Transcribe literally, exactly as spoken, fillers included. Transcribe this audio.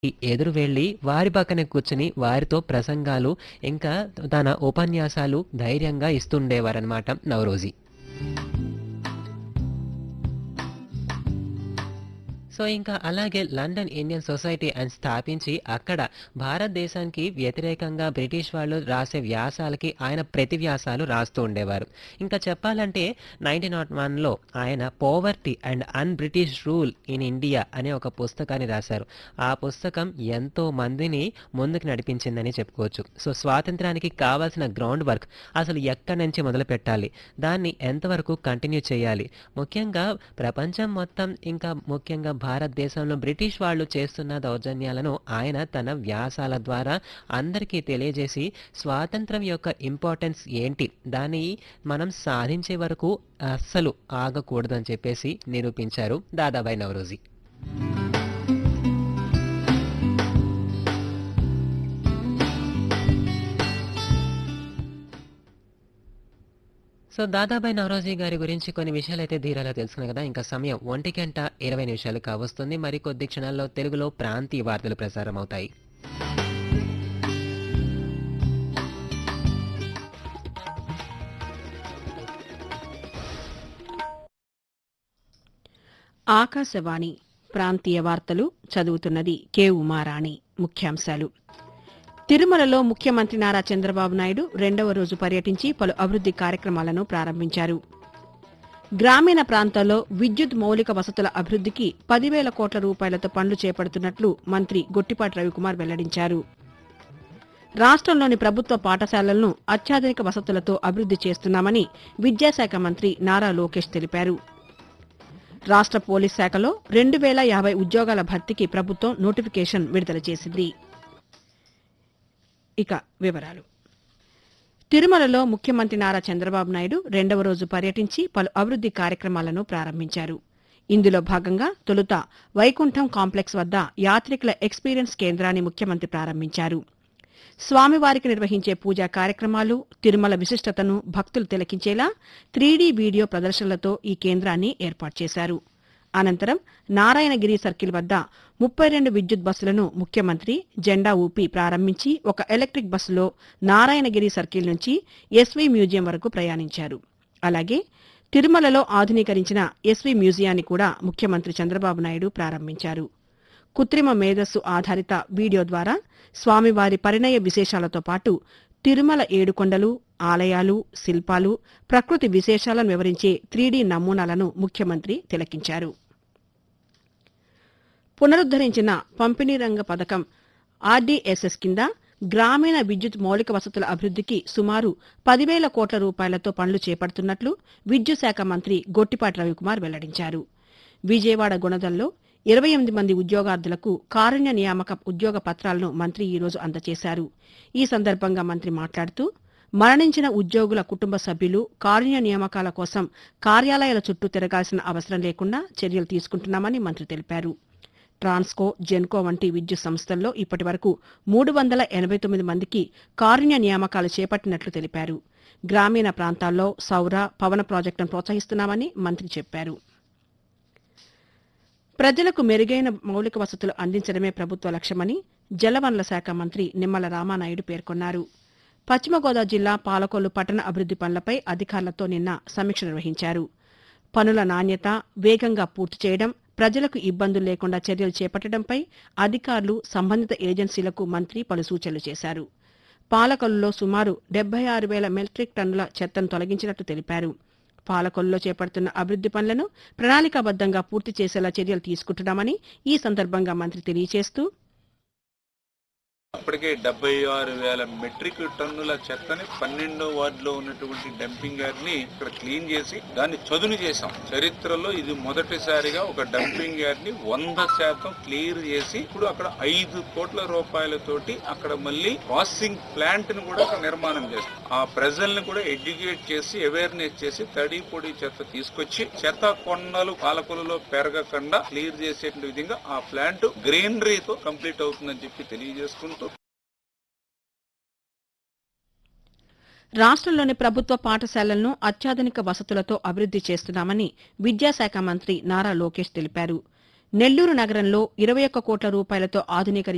ఎదురు వెళ్లి వారి పక్కనే కూర్చుని వారితో ప్రసంగాలు ఇంకా తన ఉపన్యాసాలు ధైర్యంగా ఇస్తుండేవారనమాట నవరోజీ. సో ఇంకా అలాగే లండన్ ఇండియన్ సొసైటీ అని స్థాపించి అక్కడ భారతదేశానికి వ్యతిరేకంగా బ్రిటిష్ వాళ్ళు రాసే వ్యాసాలకి ఆయన ప్రతి వ్యాసాలు రాస్తూ ఉండేవారు. ఇంకా చెప్పాలంటే నైన్టీన్ నాట్ వన్లో ఆయన poverty and an British rule in India అనే ఒక పుస్తకాన్ని రాశారు. ఆ పుస్తకం ఎంతో మందిని ముందుకు నడిపించిందని చెప్పుకోవచ్చు. సో స్వాతంత్రానికి కావాల్సిన గ్రౌండ్ వర్క్ అసలు ఎక్కడి నుంచి మొదలు పెట్టాలి, దాన్ని ఎంతవరకు కంటిన్యూ చేయాలి, ముఖ్యంగా ప్రపంచం మొత్తం ఇంకా ముఖ్యంగా భారతదేశంలో బ్రిటిష్ వాళ్ళు చేస్తున్న దౌర్జన్యాలను ఆయన తన వ్యాసాల ద్వారా అందరికీ తెలియజేసి స్వాతంత్రం యొక్క ఇంపార్టెన్స్ ఏంటి, దాన్ని మనం సాధించే వరకు అస్సలు ఆగకూడదని చెప్పేసి నిరూపించారు దాదాబాయి నౌరోజీ. సో దాదాబాయి నౌరోజీ గారి గురించి కొన్ని విషయాలు అయితే ధీరాలో తెలుసుకున్నాం కదా. ఇంకా సమయం ఒంటి గంట ఇరవై నిమిషాలు కావస్తుంది. మరి కొద్ది క్షణాల్లో తెలుగులో ప్రాంతీయ వార్తలు ప్రసారం అవుతాయి. ఆకాశవాణి ప్రాంతీయ వార్తలు చదువుతున్నది కె ఉమారాణి. ముఖ్యాంశాలు: తిరుమలలో ముఖ్యమంత్రి నారా చంద్రబాబు నాయుడు రెండవ రోజు పర్యటించి పలు అభివృద్ది కార్యక్రమాలను ప్రారంభించారు. గ్రామీణ ప్రాంతాల్లో విద్యుత్ మౌలిక వసతుల అభివృద్దికి పదివేల కోట్ల రూపాయలతో పనులు చేపడుతున్నట్లు మంత్రి గొట్టిపాటి రవికుమార్ వెల్లడించారు. రాష్ట్రంలోని ప్రభుత్వ పాఠశాలలను అత్యాధునిక వసతులతో అభివృద్ది చేస్తున్నామని విద్యాశాఖ మంత్రి నారా లోకేష్ తెలిపారు. రాష్ట్ర పోలీస్ శాఖలో రెండు వేల యాభై ఉద్యోగాల భర్తీకి ప్రభుత్వం నోటిఫికేషన్ విడుదల చేసింది. ఇక వివరాలు: తిరుమలలో ముఖ్యమంత్రి నారా చంద్రబాబు నాయుడు రెండవ రోజు పర్యటించి పలు అభివృద్ది కార్యక్రమాలను ప్రారంభించారు. ఇందులో భాగంగా తొలుత వైకుంఠం కాంప్లెక్స్ వద్ద యాత్రికుల ఎక్స్పీరియన్స్ కేంద్రాన్ని ముఖ్యమంత్రి ప్రారంభించారు. స్వామివారికి నిర్వహించే పూజా కార్యక్రమాలు, తిరుమల విశిష్టతను భక్తులు తిలకించేలా త్రీడీ వీడియో ప్రదర్శనలతో ఈ కేంద్రాన్ని ఏర్పాటు చేశారు. అనంతరం నారాయణగిరి సర్కిల్ వద్ద ముప్పై రెండు విద్యుత్ బస్సులను ముఖ్యమంత్రి జెండా ఊపి ప్రారంభించి ఒక ఎలక్ట్రిక్ బస్సులో నారాయణగిరి సర్కిల్ నుంచి ఎస్వీ మ్యూజియం వరకు ప్రయాణించారు. అలాగే తిరుమలలో ఆధునీకరించిన ఎస్వీ మ్యూజియాన్ని కూడా ముఖ్యమంత్రి చంద్రబాబు నాయుడు ప్రారంభించారు. కృత్రిమ మేధస్సు ఆధారిత వీడియో ద్వారా స్వామివారి పరిణయ విశేషాలతో పాటు తిరుమల ఏడుకొండలు, ఆలయాలు, శిల్పాలు, ప్రకృతి విశేషాలను వివరించే త్రీడీ నమూనాలను ముఖ్యమంత్రి తిలకించారు. పునరుద్దరించిన పంపిణీ రంగ పథకం ఆర్డీఎస్ఎస్ కింద గ్రామీణ విద్యుత్ మౌలిక వసతుల అభివృద్దికి సుమారు పదివేల కోట్ల రూపాయలతో పనులు చేపడుతున్నట్లు విద్యుత్ శాఖ మంత్రి గొట్టిపాటి రవికుమార్ వెల్లడించారు. విజయవాడ గుణదల్లో ఇరవై ఎనిమిది మంది ఉద్యోగార్థులకు కారుణ్య నియామక ఉద్యోగ పత్రాలను మంత్రి ఈ రోజు అందజేశారు. ఈ సందర్భంగా మంత్రి మాట్లాడుతూ మరణించిన ఉద్యోగుల కుటుంబ సభ్యులు కారుణ్య నియామకాల కోసం కార్యాలయాల చుట్టూ తిరగాల్సిన అవసరం లేకుండా చర్యలు తీసుకుంటున్నామని మంత్రి తెలిపారు. ట్రాన్స్కో, జెన్కో వంటి విద్యుత్ సంస్థల్లో ఇప్పటి వరకు మూడు వందల ఎనభై తొమ్మిది మందికి కారుణ్య నియామకాలు చేపట్టినట్లు తెలిపారు. గ్రామీణ ప్రాంతాల్లో సౌర, పవన ప్రాజెక్టును ప్రోత్సహిస్తున్నామని మంత్రి చెప్పారు. ప్రజలకు మెరుగైన మౌలిక వసతులు అందించడమే ప్రభుత్వ లక్ష్యమని జలవనరుల శాఖ మంత్రి నిమ్మల రామానాయుడు పేర్కొన్నారు. పశ్చిమ గోదావరి జిల్లా పాలకొల్లు పట్టణ అభివృద్ది పనులపై అధికారులతో నిన్న సమీక్ష నిర్వహించారు. పనుల నాణ్యత, వేగంగా పూర్తి చేయడం, ప్రజలకు ఇబ్బందులు లేకుండా చర్యలు చేపట్టడంపై అధికారులు, సంబంధిత ఏజెన్సీలకు మంత్రి పలు సూచనలు చేశారు. పాలకొల్లులో సుమారు డెబ్బై ఆరు వేల మెట్రిక్ టన్నుల చెత్తను తొలగించినట్లు తెలిపారు. పాలకొల్లులో చేపడుతున్న అభివృద్ది పనులను ప్రణాళికాబద్దంగా పూర్తి చేసేలా చర్యలు తీసుకుంటున్నామని ఈ సందర్భంగా మంత్రి తెలియజేస్తూ, అప్పటికే డెబ్బై ఆరు వేల మెట్రిక్ టన్నుల చెత్తని పన్నెండో వార్డులో ఉన్నటువంటి డంపింగ్ యార్డ్ ని ఇక్కడ క్లీన్ చేసి దాన్ని చదును చేశాం. చరిత్రలో ఇది మొదటిసారిగా ఒక డంపింగ్ యార్డ్ ని వంద శాతం క్లియర్ చేసి ఇప్పుడు అక్కడ ఐదు కోట్ల రూపాయలతోటి అక్కడ మళ్ళీ ప్రాసెసింగ్ ప్లాంట్ ని కూడా నిర్మాణం చేస్తాం. ఆ ప్రజల్ని కూడా ఎడ్యుకేట్ చేసి అవేర్నెస్ చేసి తడి పొడి చెత్త తీసుకొచ్చి చెత్త కొండలు పాలకొల్లులో పెరగకుండా క్లియర్ చేసే విధంగా ఆ ప్లాంట్ గ్రీనరీతో కంప్లీట్ అవుతుందని చెప్పి తెలియజేసుకుంటూ, రాష్ట్రంలోని ప్రభుత్వ పాఠశాలలను అత్యాధునిక వసతులతో అభివృద్ది చేస్తున్నామని విద్యాశాఖ మంత్రి నారా లోకేష్ తెలిపారు. నెల్లూరు నగరంలో ఇరవై ఒక్క కోట్ల రూపాయలతో ఆధునీకరించిన